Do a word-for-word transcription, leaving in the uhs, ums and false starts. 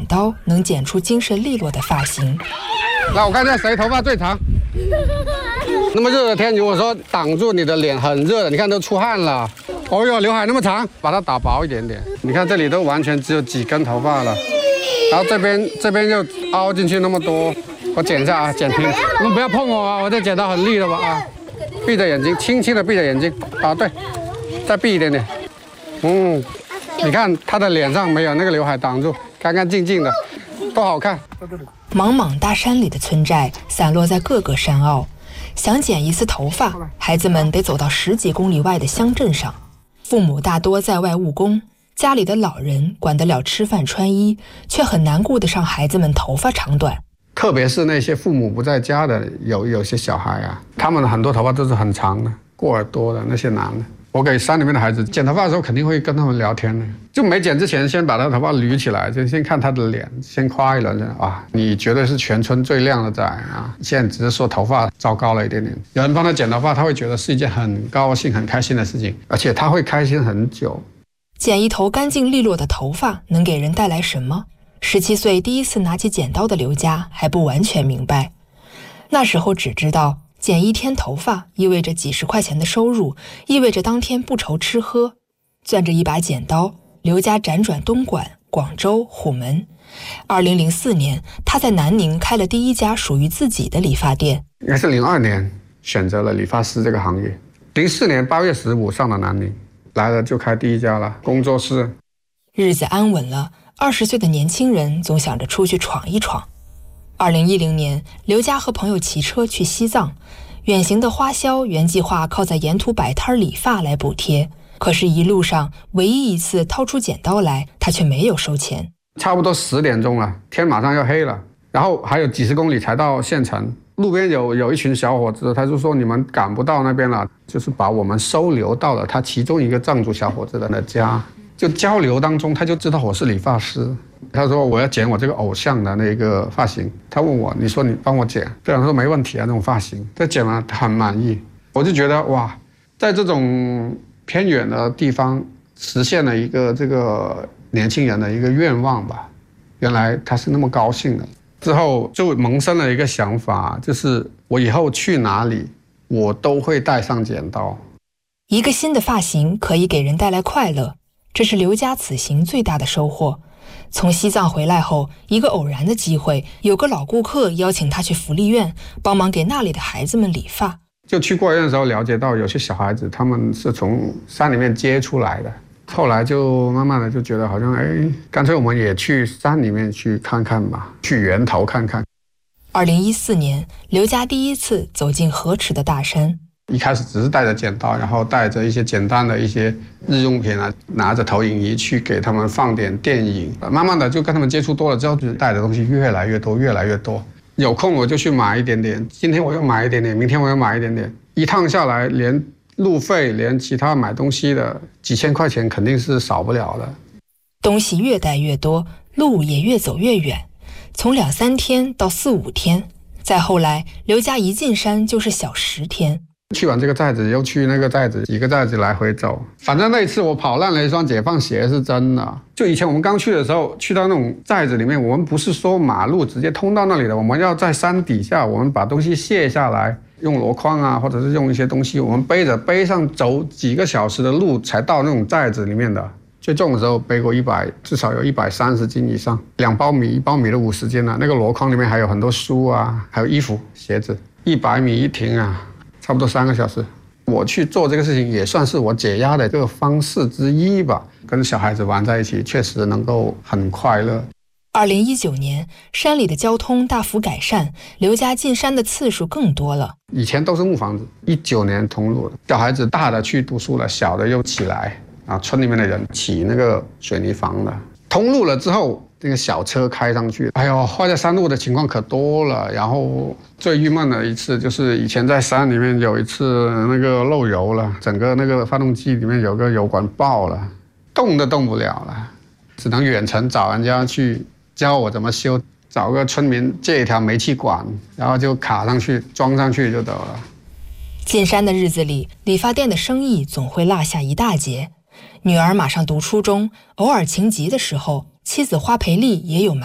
刀能剪出精神利落的发型。 来，我看一下谁头发最长。那么热的天，如果说挡住你的脸很热的，你看都出汗了。哦哟，刘海那么长，把它打薄一点点。你看这里都完全只有几根头发了，然后这边这边又凹进去那么多。我剪一下啊，剪平。你们不要碰我啊，我这剪刀很利的吧啊。闭着眼睛，轻轻的闭着眼睛啊，对，再闭一点点。嗯，你看他的脸上没有那个刘海挡住，干干净净的，多好看。 茫茫大山里的村寨散落在各个山坳，想剪一次头发，孩子们得走到十几公里外的乡镇上。父母大多在外务工，家里的老人管得了吃饭穿衣，却很难顾得上孩子们头发长短。 特别是那些父母不在家的，有有些小孩啊，他们很多头发都是很长的，过耳朵的那些男的。我给山里面的孩子剪头发的时候，肯定会跟他们聊天的。就没剪之前，先把他头发捋起来，就先看他的脸，先夸一轮啊，你绝对是全村最靓的仔啊！现在只是说头发糟糕了一点点，有人帮他剪头发，他会觉得是一件很高兴、很开心的事情，而且他会开心很久。 剪一头干净利落的头发能给人带来什么？十七岁第一次拿起剪刀的刘家还不完全明白，那时候只知道剪一天头发意味着几十块钱的收入，意味着当天不愁吃喝。攥着一把剪刀，刘家辗转东莞、广州、虎门。二零零四年，他在南宁开了第一家属于自己的理发店。 应该是零二年选择了理发师这个行业，零四年八月十五上了南宁，来了就开第一家了工作室。 日子安稳了，二十岁的年轻人总想着出去闯一闯。二零一零年，刘家和朋友骑车去西藏，远行的花销原计划靠在沿途摆摊理发来补贴，可是一路上唯一一次掏出剪刀来，他却没有收钱。 差不多十点钟了，天马上要黑了，然后还有几十公里才到县城。路边有有一群小伙子，他就说你们赶不到那边了，就是把我们收留到了他其中一个藏族小伙子的家。就交流当中，他就知道我是理发师。他说我要剪我这个偶像的那个发型，他问我，你说你帮我剪，这样说没问题啊，那种发型，他剪了他很满意。我就觉得哇，在这种偏远的地方实现了一个这个年轻人的一个愿望吧，原来他是那么高兴的。之后就萌生了一个想法，就是我以后去哪里，我都会带上剪刀。 一个新的发型可以给人带来快乐，这是刘家此行最大的收获。从西藏回来后，一个偶然的机会，有个老顾客邀请他去福利院帮忙给那里的孩子们理发。 就去孤儿院的时候了解到，有些小孩子他们是从山里面接出来的，后来就慢慢的就觉得好像哎，干脆我们也去山里面去看看吧，去源头看看。 二零一四年，刘家第一次走进河池的大山。 一开始只是带着剪刀，然后带着一些简单的一些日用品啊，拿着投影仪去给他们放点电影。慢慢的就跟他们接触多了之后，就带的东西越来越多，越来越多。有空我就去买一点点，今天我又买一点点，明天我又买一点点。一趟下来，连路费，连其他买东西的几千块钱肯定是少不了的。 东西越带越多，路也越走越远，从两三天到四五天，再后来，刘家一进山就是小十天。 去完这个寨子又去那个寨子，几个寨子来回走，反正那一次我跑烂了一双解放鞋是真的。就以前我们刚去的时候，去到那种寨子里面，我们不是说马路直接通到那里的，我们要在山底下，我们把东西卸下来，用箩筐啊，或者是用一些东西，我们背着背上走几个小时的路才到那种寨子里面的。最重的时候背过一百，至少有一百三十斤以上，两包米，一包米的五十斤啊。那个箩筐里面还有很多书啊，还有衣服、鞋子，一百米一停啊。差不多三个小时，我去做这个事情也算是我解压的这个方式之一吧。跟小孩子玩在一起，确实能够很快乐。 二零一九年，山里的交通大幅改善，刘家进山的次数更多了。 以前都是木房子，一九年通路了，小孩子大的去读书了，小的又起来啊，村里面的人起那个水泥房了。通路了之后，那个小车开上去，哎呦，坏在山路的情况可多了。然后最郁闷的一次就是以前在山里面有一次那个漏油了，整个那个发动机里面有个油管爆了，动都动不了了，只能远程找人家去教我怎么修，找个村民借一条煤气管，然后就卡上去装上去就得了。 进山的日子里，理发店的生意总会落下一大截。女儿马上读初中，偶尔情急的时候，妻子花培丽也有埋